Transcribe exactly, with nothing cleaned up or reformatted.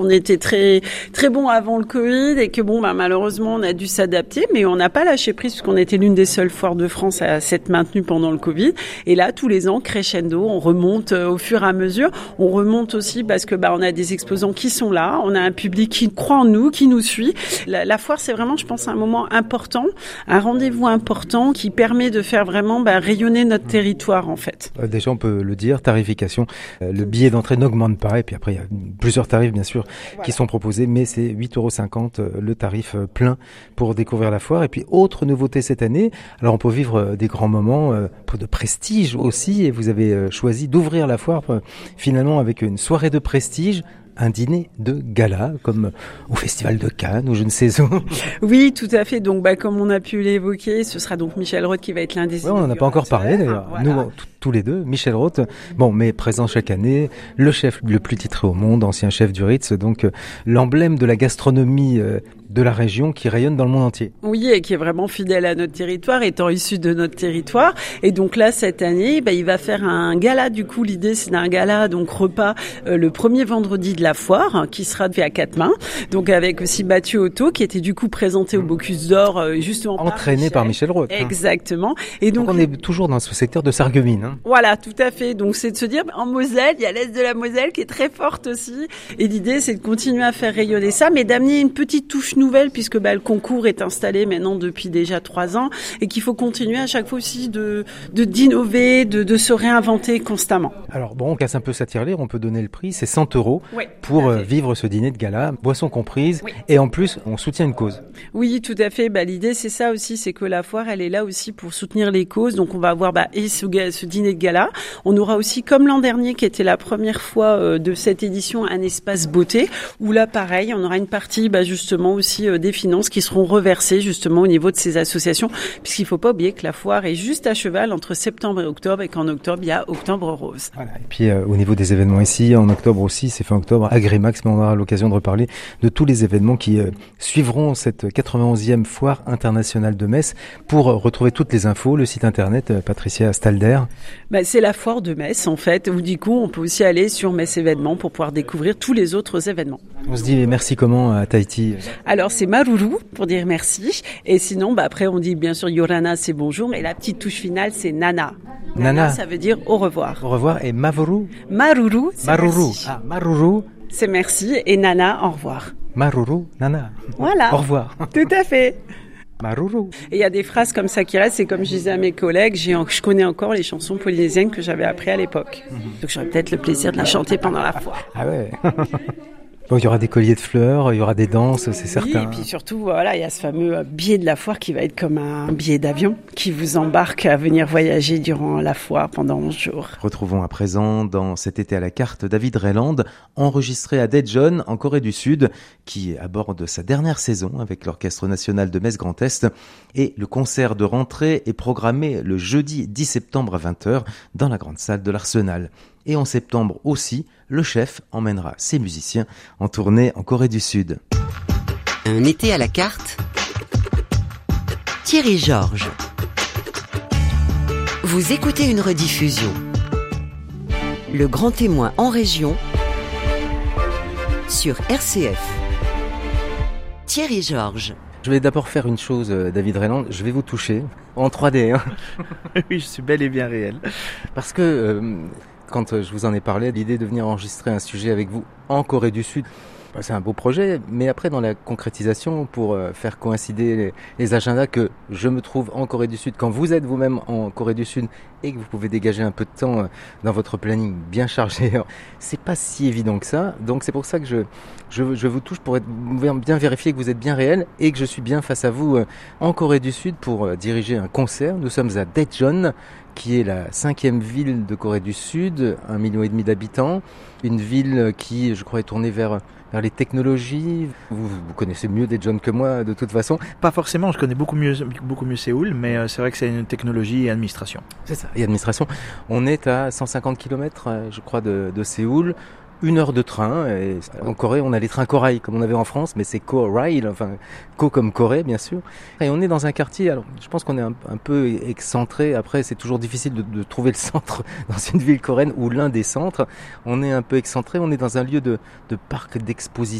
On était très très bon avant le Covid et que bon bah malheureusement on a dû s'adapter, mais on n'a pas lâché prise puisqu'on était l'une des seules foires de France à s'être maintenue pendant le Covid. Et là tous les ans crescendo, on remonte au fur et à mesure. On remonte aussi parce que bah on a des exposants qui sont là, on a un public qui croit en nous, qui nous suit. La, la foire c'est vraiment, je pense, un moment important, un rendez-vous important qui permet de faire vraiment bah, rayonner notre territoire en fait. Déjà on peut le dire, tarification, le billet d'entrée n'augmente pas et puis après il y a plusieurs tarifs bien sûr. Voilà. Qui sont proposés, mais c'est huit euros cinquante le tarif plein pour découvrir la foire. Et puis, autre nouveauté cette année, alors on peut vivre des grands moments de prestige aussi, et vous avez choisi d'ouvrir la foire finalement avec une soirée de prestige, un dîner de gala, comme au Festival de Cannes ou je ne sais où. Oui, tout à fait. Donc, bah, comme on a pu l'évoquer, ce sera donc Michel Roth qui va être l'un des... Ouais, on n'en a pas encore parlé d'ailleurs. Voilà. Nous, t- tous les deux, Michel Roth, bon, mais présent chaque année, le chef le plus titré au monde, ancien chef du Ritz, donc euh, l'emblème de la gastronomie euh, de la région qui rayonne dans le monde entier. Oui, et qui est vraiment fidèle à notre territoire, étant issu de notre territoire. Et donc là, cette année, bah, il va faire un gala. Du coup, l'idée, c'est d'un gala, donc repas, euh, le premier vendredi de la foire, hein, qui sera fait à quatre mains. Donc avec aussi Mathieu Otto, qui était du coup présenté au Bocuse d'Or, euh, justement entraîné par Michel, par Michel Roth. Exactement. Et donc, donc on est toujours dans ce secteur de Sarreguemines. Hein. Voilà, tout à fait. Donc c'est de se dire, en Moselle, il y a l'Est de la Moselle qui est très forte aussi. Et l'idée, c'est de continuer à faire rayonner ça, mais d'amener une petite touche nouvelle, puisque bah, le concours est installé maintenant depuis déjà trois ans, et qu'il faut continuer à chaque fois aussi de, de d'innover, de, de se réinventer constamment. Alors bon, on casse un peu sa tirelire, on peut donner le prix, c'est cent euros oui, pour euh, vivre ce dîner de gala, boissons comprises, oui. Et en plus, on soutient une cause. Oui, tout à fait. Bah, l'idée, c'est ça aussi, c'est que la foire, elle est là aussi pour soutenir les causes. Donc on va avoir bah, et ce, ce dîner de gala. On aura aussi, comme l'an dernier, qui était la première fois euh, de cette édition, un espace beauté, où là, pareil, on aura une partie bah, justement aussi euh, des finances qui seront reversées justement au niveau de ces associations, puisqu'il ne faut pas oublier que la foire est juste à cheval entre septembre et octobre, et qu'en octobre, il y a Octobre Rose. Voilà. Et puis euh, au niveau des événements ici, en octobre aussi, c'est fin octobre, à Grémax, mais on aura l'occasion de reparler de tous les événements qui euh, suivront cette quatre-vingt-onzième foire internationale de Metz. Pour euh, retrouver toutes les infos, le site internet, euh, Patricia Stalder. Bah, c'est la foire de Metz en fait, où du coup on peut aussi aller sur Metz événements pour pouvoir découvrir tous les autres événements. On se dit merci comment à Tahiti? Alors c'est Maruru pour dire merci, et sinon bah, après on dit bien sûr Yorana, c'est bonjour, mais la petite touche finale c'est Nana. Nana, Nana ça veut dire au revoir. Au revoir. Et Mavuru? Maruru, c'est Maruru. merci. Ah, Maruru. C'est merci, et Nana, au revoir. Maruru, Nana. Voilà. Au revoir. Tout à fait. Maruru. Et il y a des phrases comme ça qui restent, c'est comme je disais à mes collègues, j'ai, je connais encore les chansons polynésiennes que j'avais apprises à l'époque. Mm-hmm. Donc j'aurais peut-être le plaisir de les chanter pendant la foire. Ah ouais. Bon, il y aura des colliers de fleurs, il y aura des danses, c'est certain. Oui, et puis surtout, voilà, il y a ce fameux billet de la foire qui va être comme un billet d'avion qui vous embarque à venir voyager durant la foire pendant onze jours. Retrouvons à présent dans Cet été à la carte David Rayland, enregistré à Daejeon, en Corée du Sud, qui aborde sa dernière saison avec l'Orchestre national de Metz Grand Est. Et le concert de rentrée est programmé le jeudi dix septembre à vingt heures dans la grande salle de l'Arsenal. Et en septembre aussi, le chef emmènera ses musiciens en tournée en Corée du Sud. Un été à la carte, Thierry Georges. Vous écoutez une rediffusion. Le Grand Témoin en région sur R C F. Thierry Georges. Je vais d'abord faire une chose, David Rayland, je vais vous toucher en trois D. Hein. Oui, je suis bel et bien réel. Parce que... Euh, Quand je vous en ai parlé, l'idée de venir enregistrer un sujet avec vous en Corée du Sud, c'est un beau projet, mais après dans la concrétisation, pour faire coïncider les, les agendas, que je me trouve en Corée du Sud, quand vous êtes vous-même en Corée du Sud et que vous pouvez dégager un peu de temps dans votre planning bien chargé, c'est pas si évident que ça. Donc c'est pour ça que je, je, je vous touche pour être, bien vérifier que vous êtes bien réel et que je suis bien face à vous en Corée du Sud pour diriger un concert. Nous sommes à Daejeon, qui est la cinquième ville de Corée du Sud, un million et demi d'habitants, une ville qui, je crois, est tournée vers, vers les technologies. Vous, vous connaissez mieux Daejeon que moi, de toute façon. Pas forcément, je connais beaucoup mieux, beaucoup mieux Séoul, mais c'est vrai que c'est une technologie et administration. C'est ça, et administration. On est à cent cinquante kilomètres, je crois, de, de Séoul. une heure de train. Et en Corée, on a les trains corail comme on avait en France, mais c'est Ko-Rail, enfin Ko comme Corée, bien sûr. Et on est dans un quartier, alors je pense qu'on est un, un peu excentré. Après, c'est toujours difficile de, de trouver le centre dans une ville coréenne ou l'un des centres. On est un peu excentré, on est dans un lieu de, de parc d'exposition